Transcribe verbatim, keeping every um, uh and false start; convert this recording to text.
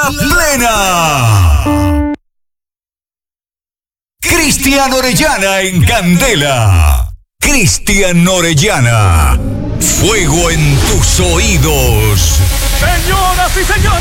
La Plena. Cristian Orellana en Candela. Cristian Orellana. Fuego en tus oídos. Señoras y señores,